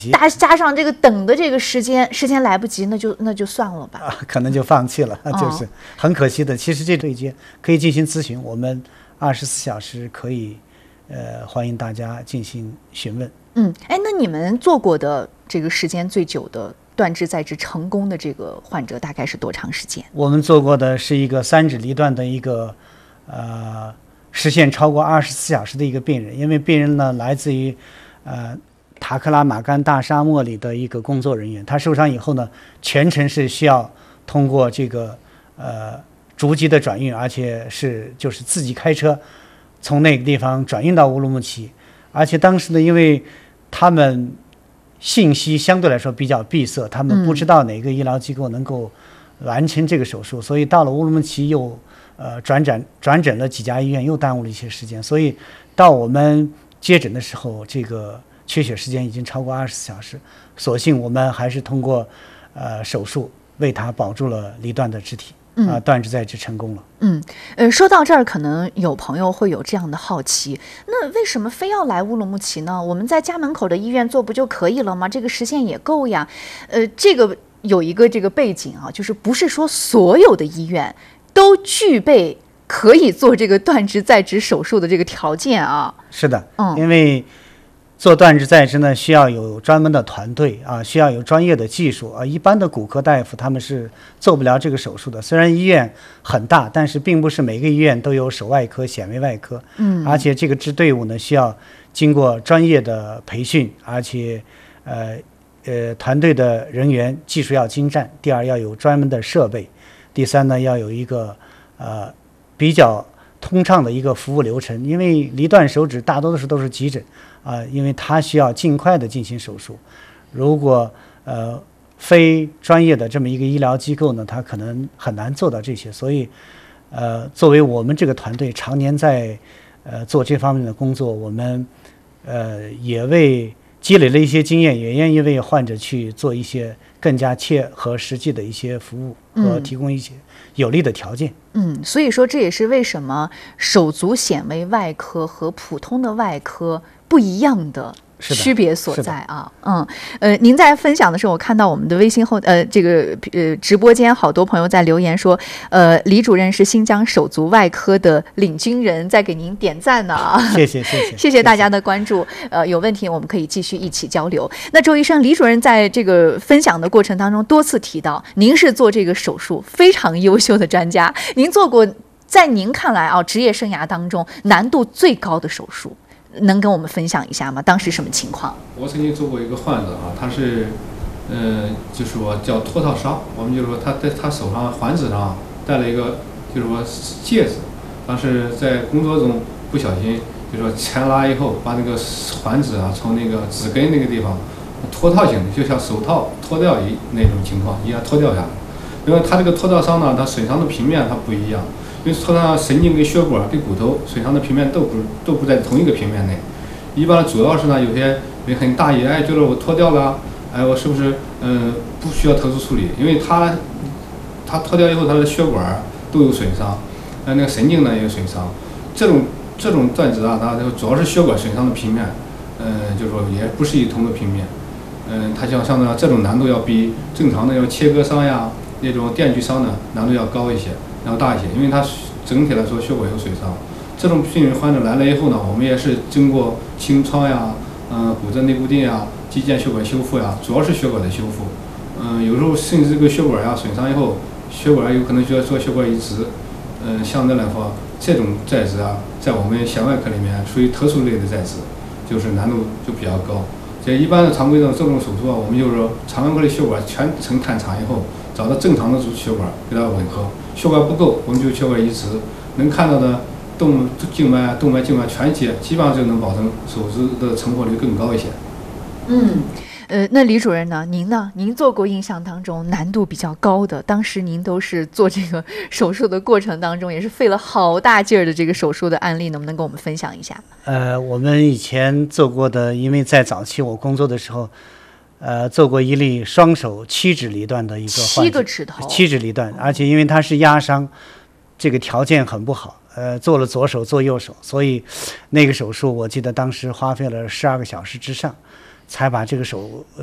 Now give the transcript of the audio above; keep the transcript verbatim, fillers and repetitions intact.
加加上这个等的这个时间，时间来不及，那就那就算了吧， 啊、可能就放弃了， 哦、 就是很可惜的。其实这对接可以进行咨询，我们二十四小时可以，呃，欢迎大家进行询问。 嗯，哎，那你们做过的这个时间最久的断肢再植成功的这个患者大概是多长时间？ 我们做过的是一个三指离断的一个，呃，实现超过二十四小时的一个病人，因为病人呢来自于，呃。塔克拉玛干大沙漠里的一个工作人员，他受伤以后呢，全程是需要通过这个呃逐级的转运，而且是就是自己开车从那个地方转运到乌鲁木齐。而且当时呢，因为他们信息相对来说比较闭塞，他们不知道哪个医疗机构能够完成这个手术，嗯、所以到了乌鲁木齐又呃转诊转诊了几家医院，又耽误了一些时间。所以到我们接诊的时候，这个缺血时间已经超过二十四小时，所幸我们还是通过呃手术为他保住了离断的肢体，啊、呃，断肢再植成功了。 嗯，呃，说到这儿，可能有朋友会有这样的好奇，那为什么非要来乌鲁木齐呢？我们在家门口的医院做不就可以了吗？这个时限也够呀。呃，这个有一个这个背景啊，就是不是说所有的医院都具备可以做这个断肢再植手术的这个条件啊。 是的， 嗯， 因为做断肢再植呢，需要有专门的团队啊，需要有专业的技术啊。一般的骨科大夫他们是做不了这个手术的。虽然医院很大，但是并不是每个医院都有手外科、显微外科。 嗯， 而且这个支队伍呢，需要经过专业的培训，而且呃呃团队的人员技术要精湛。第二，要有专门的设备。第三呢，要有一个呃比较通畅的一个服务流程。因为离断手指大多数都是急诊。啊、呃，因为它需要尽快的进行手术，如果呃非专业的这么一个医疗机构呢，它可能很难做到这些。所以，呃，作为我们这个团队常年在呃做这方面的工作，我们呃也为积累了一些经验，也愿意为患者去做一些更加切合实际的一些服务和提供一些有利的条件。 嗯，所以说这也是为什么手足显微外科和普通的外科不一样的区别所在啊。嗯，呃，您在分享的时候，我看到我们的微信后呃这个呃直播间好多朋友在留言说，呃，李主任是新疆手足外科的领军人，在给您点赞呢啊。 谢谢谢谢谢谢大家的关注。呃，有问题我们可以继续一起交流。那周医生，李主任在这个分享的过程当中多次提到，您是做这个手术非常优秀的专家，您做过在您看来啊职业生涯当中难度最高的手术。能跟我们分享一下吗？当时什么情况？ 我曾经做过一个患者啊，他是，呃，就是说叫脱套伤，我们就是说他在他手上环指上戴了一个就是说戒指，当时在工作中不小心就是说前拉以后，把那个环指啊从那个指根那个地方脱套型的，就像手套脱掉一那种情况一样脱掉下来。因为他这个脱套伤呢，它损伤的平面它不一样。因为脱套神经跟血管跟骨头损伤的平面都不都不在同一个平面内，一般主要是呢有些人很大意，哎，觉得我脱掉了，哎，我是不是嗯、呃、不需要特殊处理？因为他他脱掉以后，他的血管都有损伤，呃，那个神经呢也有损伤。这种这种断指啊，它主要是血管损伤的平面，嗯、呃，就是说也不是一同个平面，嗯、呃，它像像呢这种难度要比正常的要切割伤呀那种电锯伤呢难度要高一些。要大一些，因为它整体来说血管有损伤。这种病人患者来了以后呢，我们也是经过清创呀、嗯、呃、骨折内固定呀、肌腱血管修复呀，主要是血管的修复。嗯、呃，有时候甚至这个血管呀损伤以后，血管有可能需要做血管移植。嗯、呃，相对来说，这种再植啊，在我们显外科里面属于特殊类的再植，就是难度就比较高。这一般的常规的这种手术啊，我们就是说肠外科的血管全程探查以后，找到正常的血管给它吻合。血管不够，我们就血管移植，能看到的动静脉、动脉、静脉全接，基本上就能保证手术的成活率更高一些。 嗯，呃，那李主任呢？您呢？您做过印象当中难度比较高的，当时您都是做这个手术的过程当中，也是费了好大劲儿的这个手术的案例，能不能跟我们分享一下？ 呃，我们以前做过的，因为在早期我工作的时候。呃，做过一例双手七指离断的一个患者， 七个指头， 七指离断，而且因为他是压伤，这个条件很不好。呃，做了左手做右手，所以那个手术我记得当时花费了十二个小时之上。 才把这个手